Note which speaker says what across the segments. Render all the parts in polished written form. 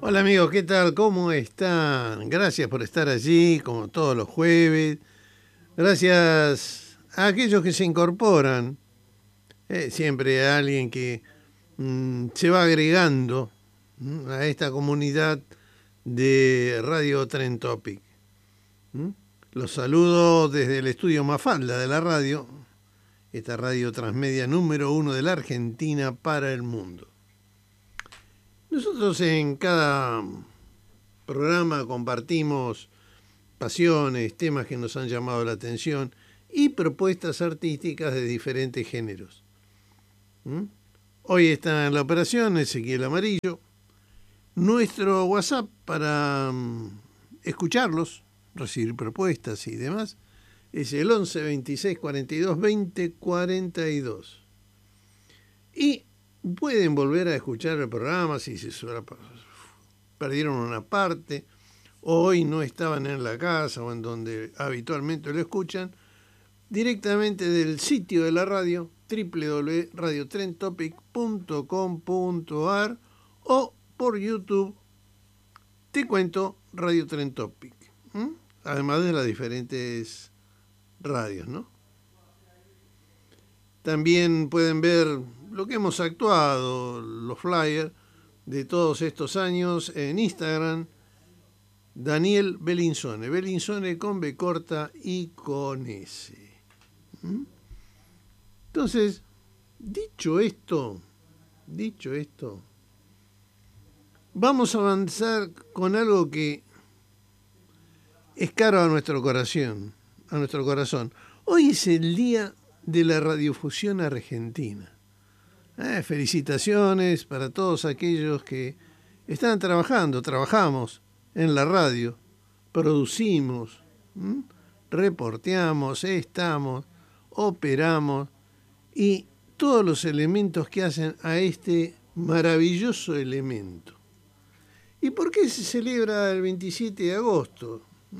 Speaker 1: Hola amigos, ¿qué tal? ¿Cómo están? Gracias por estar allí, como todos los jueves. Gracias a aquellos que se incorporan. Siempre a alguien que se va agregando a esta comunidad de Radio Trend Topic. Los saludo desde el estudio Mafalda de la radio, esta radio transmedia número 1 de la Argentina para el mundo. Nosotros en cada programa compartimos pasiones, temas que nos han llamado la atención y propuestas artísticas de diferentes géneros. Hoy está en la operación Ezequiel Amarillo. Nuestro WhatsApp para escucharlos, recibir propuestas y demás, es el 11 26 42 20 42. Y pueden volver a escuchar el programa si se perdieron una parte, o hoy no estaban en la casa o en donde habitualmente lo escuchan, directamente del sitio de la radio, www.radiotrendtopic.com.ar, o por YouTube, te cuento Radio Trend Topic, además de las diferentes radios, ¿no? También pueden ver lo que hemos actuado, los flyers de todos estos años en Instagram, Daniel Bellinzone, Bellinzone con B corta y con S. Entonces, dicho esto, vamos a avanzar con algo que es caro a nuestro corazón, Hoy es el día de la radiofusión argentina. Felicitaciones para todos aquellos que están trabajamos en la radio, producimos, reporteamos, operamos y todos los elementos que hacen a este maravilloso elemento. ¿Y por qué se celebra el 27 de agosto?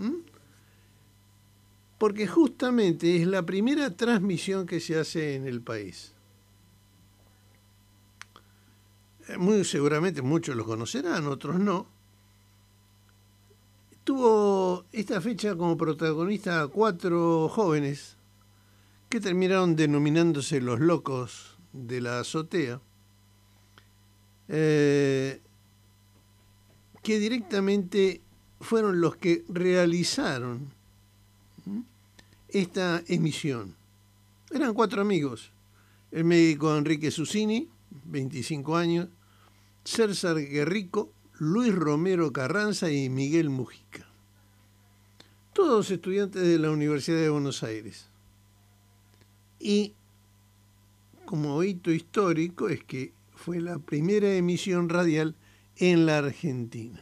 Speaker 1: Porque justamente es la primera transmisión que se hace en el país. Muy seguramente muchos lo conocerán, otros no. Tuvo esta fecha como protagonista a 4 jóvenes que terminaron denominándose los locos de la azotea, que directamente fueron los que realizaron esta emisión. Eran 4 amigos: el médico Enrique Susini, 25 años, César Guerrico, Luis Romero Carranza y Miguel Mujica. Todos estudiantes de la Universidad de Buenos Aires. Y como hito histórico es que fue la primera emisión radial en la Argentina.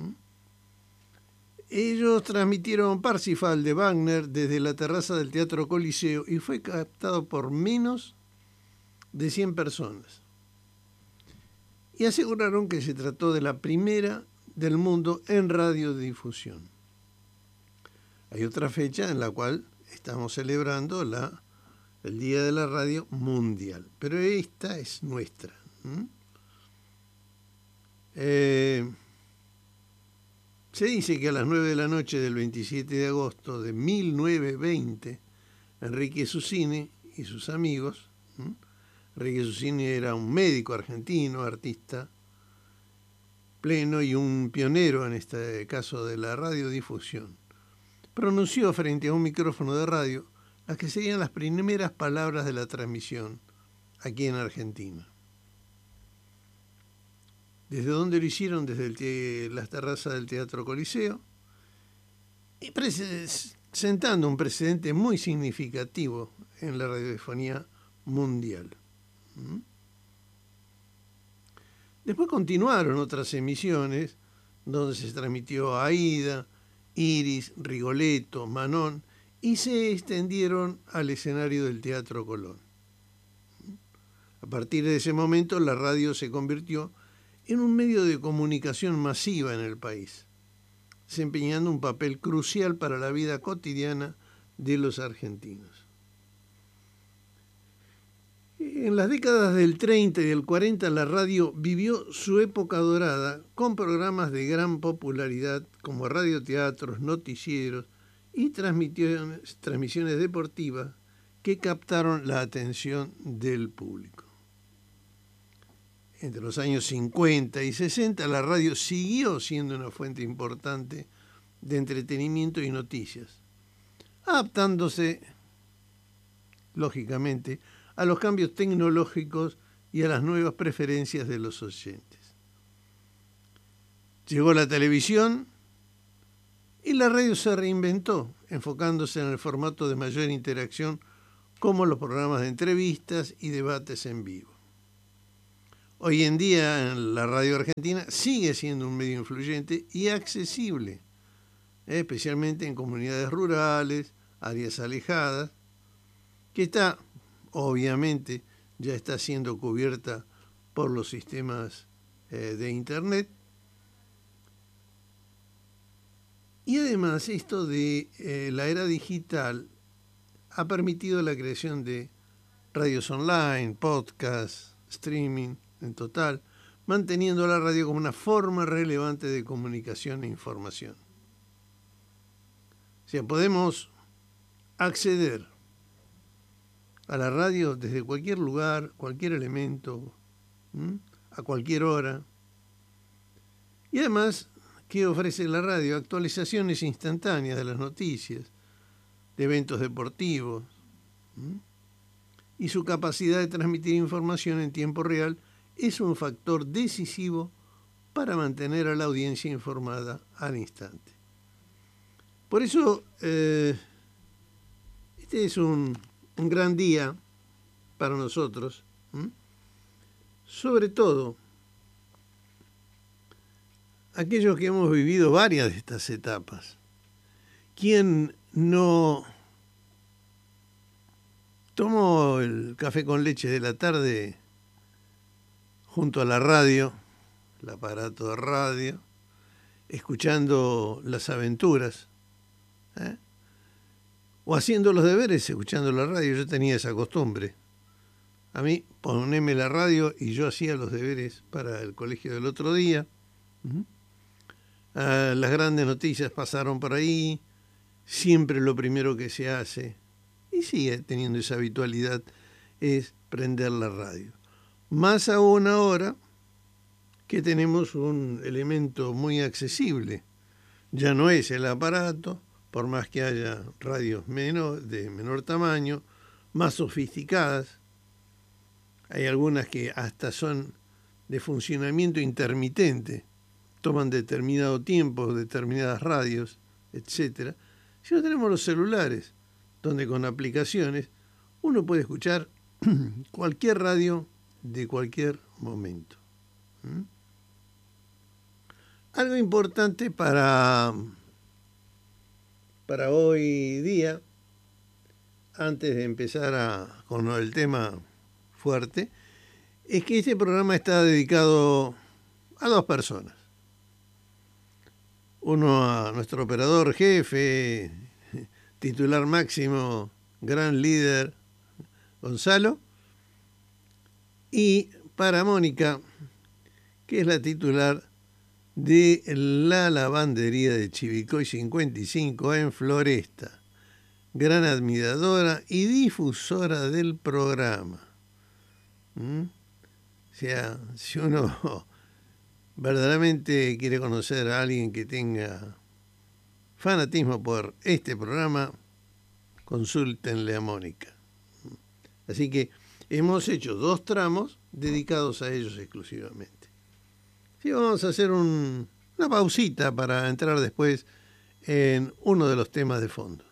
Speaker 1: Ellos transmitieron Parsifal de Wagner desde la terraza del Teatro Coliseo y fue captado por menos de 100 personas. Y aseguraron que se trató de la primera del mundo en radiodifusión. Hay otra fecha en la cual estamos celebrando el Día de la Radio Mundial, pero esta es nuestra. Se dice que a las 9 de la noche del 27 de agosto de 1920, Enrique Susini y sus amigos, Enrique Susini era un médico argentino, artista pleno y un pionero en este caso de la radiodifusión, pronunció frente a un micrófono de radio las que serían las primeras palabras de la transmisión aquí en Argentina. ¿Desde dónde lo hicieron? Desde las terrazas del Teatro Coliseo, y sentando un precedente muy significativo en la radiofonía mundial. Después continuaron otras emisiones donde se transmitió Aida, Iris, Rigoletto, Manon, y se extendieron al escenario del Teatro Colón. A partir de ese momento la radio se convirtió en un medio de comunicación masiva en el país, desempeñando un papel crucial para la vida cotidiana de los argentinos. En las décadas del 30 y del 40 la radio vivió su época dorada con programas de gran popularidad como radioteatros, noticieros y transmisiones deportivas que captaron la atención del público. Entre los años 50 y 60 la radio siguió siendo una fuente importante de entretenimiento y noticias, adaptándose, lógicamente, a los cambios tecnológicos y a las nuevas preferencias de los oyentes. Llegó la televisión y la radio se reinventó, enfocándose en el formato de mayor interacción como los programas de entrevistas y debates en vivo. Hoy en día en la radio argentina sigue siendo un medio influyente y accesible, especialmente en comunidades rurales, áreas alejadas, que está, obviamente, ya está siendo cubierta por los sistemas de Internet. Y además esto de la era digital ha permitido la creación de radios online, podcasts, streaming, en total, manteniendo la radio como una forma relevante de comunicación e información. O sea, podemos acceder a la radio desde cualquier lugar, cualquier elemento, a cualquier hora. Y además, ¿qué ofrece la radio? Actualizaciones instantáneas de las noticias, de eventos deportivos, y su capacidad de transmitir información en tiempo real es un factor decisivo para mantener a la audiencia informada al instante. Por eso, este es un gran día para nosotros, sobre todo aquellos que hemos vivido varias de estas etapas. ¿Quién no tomó el café con leche de la tarde junto a la radio, el aparato de radio, escuchando las aventuras, o haciendo los deberes escuchando la radio? Yo tenía esa costumbre. A mí, poneme la radio y yo hacía los deberes para el colegio del otro día. Las grandes noticias pasaron por ahí, siempre lo primero que se hace, y sigue teniendo esa habitualidad, es prender la radio. Más aún ahora que tenemos un elemento muy accesible. Ya no es el aparato, por más que haya radios de menor tamaño, más sofisticadas. Hay algunas que hasta son de funcionamiento intermitente, toman determinado tiempo, determinadas radios, etc. Si no, tenemos los celulares, donde con aplicaciones uno puede escuchar cualquier radio de cualquier momento. Algo importante para hoy día, antes de empezar con el tema fuerte, es que este programa está dedicado a dos personas. Uno a nuestro operador jefe, titular máximo, gran líder, Gonzalo, y para Mónica, que es la titular de la lavandería de Chivicoy 55 en Floresta, gran admiradora y difusora del programa. O sea, si uno verdaderamente quiere conocer a alguien que tenga fanatismo por este programa, consúltenle a Mónica. Así que hemos hecho 2 tramos dedicados a ellos exclusivamente. Sí, vamos a hacer una pausita para entrar después en uno de los temas de fondo.